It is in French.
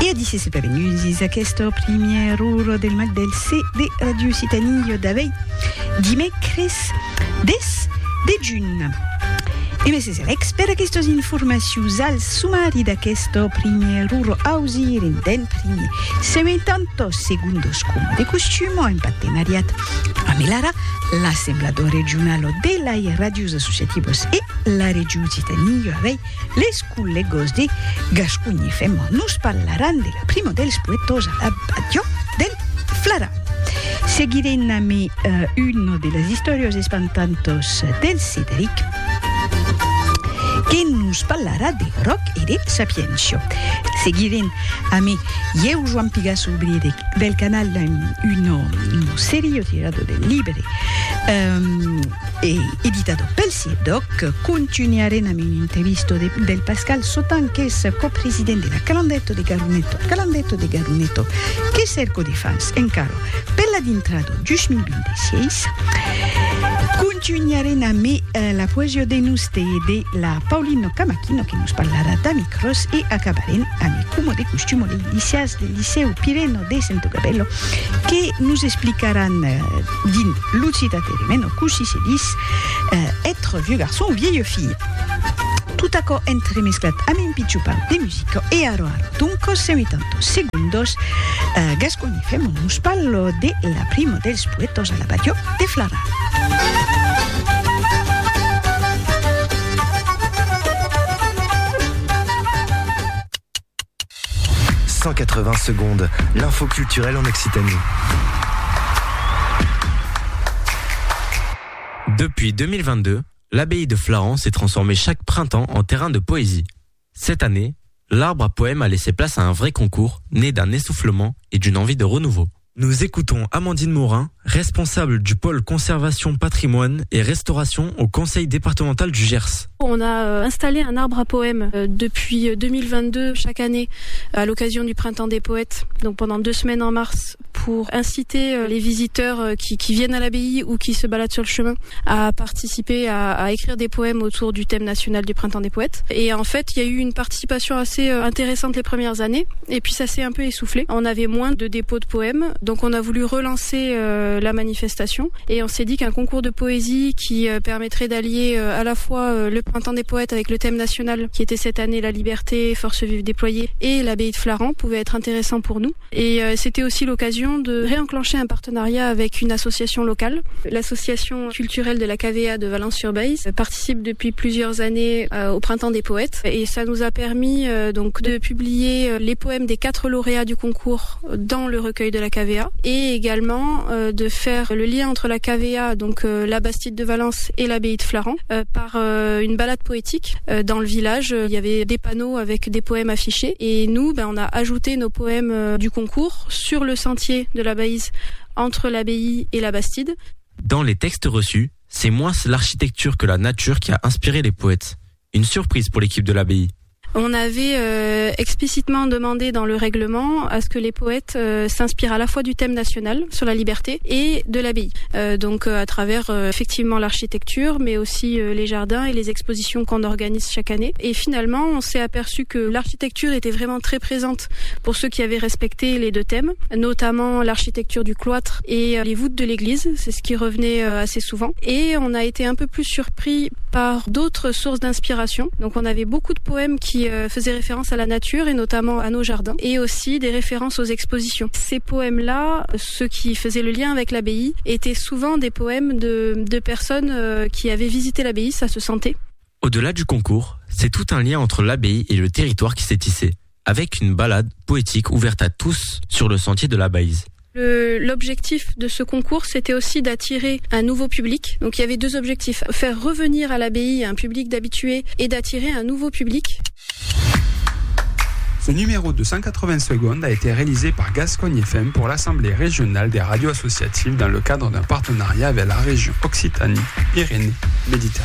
E a dissi per a questo primo del mal del C de Radio Occitanie d'avei dimecres des de giugn. E me se rex per aquestes informacions al sumari d'aquesto primo ausir in den primi 70 segundos come de costume in partenariat a Melara, l'Assemblato regionale della radios associativos e la Regione Occitania avei le scuole gos de Gascogna FM nos parlaran de la primo dels poetos a la radio del Flaran. Seguirem uno de las historias espantantes del Cédric que nos parlarà de rock e de sapiencio. Seguirem a mi, eu, Joan Pigasso, del canal uno serio tirado del libre editato pel CIRDOC. Continuarem a mi un'intervista del Pascal Sotan, che è copresidente della Calandetto de Garunetto, che cerco di fans encara per la d'intrado 2026. Continuarem a mi la poesia de Nuste de la Paulino Camacchino, che nos parlarà da micros, e acabarem a mi come de costume les lycéas del Liceu Pireno de Sant'Agabello, che nos explicaran din l'ucitaterimeno così si dis être vieux garçon ou vieille fille. Tout accord entremesclat a min pitxupau de musica e aro. Dunque, 70 segundos, Gascogna FM nos parlo de la primo dels poetos a la radio de Flara. « 180 secondes, l'info culturelle en Occitanie. Depuis 2022, l'abbaye de Flaran s'est transformée chaque printemps en terrain de poésie. Cette année, l'arbre à poèmes a laissé place à un vrai concours, né d'un essoufflement et d'une envie de renouveau. Nous écoutons Amandine Morin, responsable du pôle conservation, patrimoine et restauration au conseil départemental du Gers. On a installé un arbre à poèmes depuis 2022 chaque année à l'occasion du printemps des poètes, donc pendant 2 semaines en mars, pour inciter les visiteurs qui viennent à l'abbaye ou qui se baladent sur le chemin à participer à écrire des poèmes autour du thème national du printemps des poètes. Et en fait, il y a eu une participation assez intéressante les premières années, et puis ça s'est un peu essoufflé. On avait moins de dépôts de poèmes, donc on a voulu relancer la manifestation, et on s'est dit qu'un concours de poésie qui permettrait d'allier à la fois le printemps des poètes avec le thème national qui était cette année la liberté, force vive déployée, et l'abbaye de Flaran pouvait être intéressant pour nous. Et c'était aussi l'occasion de réenclencher un partenariat avec une association locale. L'association culturelle de la KVA de Valence-sur-Baïse participe depuis plusieurs années au printemps des poètes, et ça nous a permis donc de publier les poèmes des 4 lauréats du concours dans le recueil de la KVA, et également de faire le lien entre la KVA, donc la Bastide de Valence, et l'abbaye de Flaran par une balade poétique dans le village. Il y avait des panneaux avec des poèmes affichés, et nous, on a ajouté nos poèmes du concours sur le sentier de la Baïse entre l'abbaye et la Bastide. Dans les textes reçus, c'est moins l'architecture que la nature qui a inspiré les poètes. Une surprise pour l'équipe de l'abbaye. On avait explicitement demandé dans le règlement à ce que les poètes s'inspirent à la fois du thème national sur la liberté et de l'abbaye. Donc à travers effectivement l'architecture, mais aussi les jardins et les expositions qu'on organise chaque année. Et finalement, on s'est aperçu que l'architecture était vraiment très présente pour ceux qui avaient respecté les 2 thèmes, notamment l'architecture du cloître et les voûtes de l'église. C'est ce qui revenait assez souvent. Et on a été un peu plus surpris par d'autres sources d'inspiration. Donc on avait beaucoup de poèmes qui faisaient référence à la nature et notamment à nos jardins, et aussi des références aux expositions. Ces poèmes-là, ceux qui faisaient le lien avec l'abbaye, étaient souvent des poèmes de personnes qui avaient visité l'abbaye, ça se sentait. Au-delà du concours, c'est tout un lien entre l'abbaye et le territoire qui s'est tissé, avec une balade poétique ouverte à tous sur le sentier de la Baïse. L'objectif de ce concours, c'était aussi d'attirer un nouveau public. Donc il y avait 2 objectifs. Faire revenir à l'abbaye un public d'habitués et d'attirer un nouveau public. Ce numéro de 180 secondes a été réalisé par Gascogna FM pour l'Assemblée régionale des radios associatives dans le cadre d'un partenariat avec la région Occitanie-Pyrénées-Méditerranée.